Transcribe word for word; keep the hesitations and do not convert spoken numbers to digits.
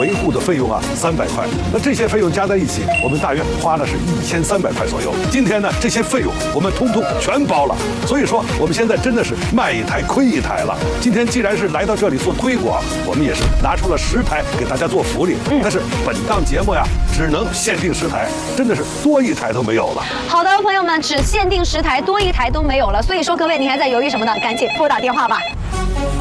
维护的费用啊三百块。那这些费用加在一起，我们大约花了是一千三百块左右。今天呢，这些费用我们通通全包了。所以说，我们现在真的是卖一台亏一台了。今天既然是来到这里做推广，我们也是拿出了十台给大家做福利。嗯、但是本档节目呀，只能限定十台，真的是多一台都没有了。 好的，朋友们，只限定十台，多一台都没有了。所以说，各位你还在犹豫什么呢？赶紧拨打电话吧。